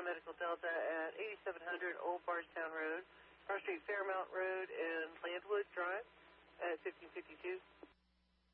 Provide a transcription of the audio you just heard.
Medical Delta at 8700 Old Bardstown Road, Cross Street, Fairmount Road, and Landwood Drive at 1552.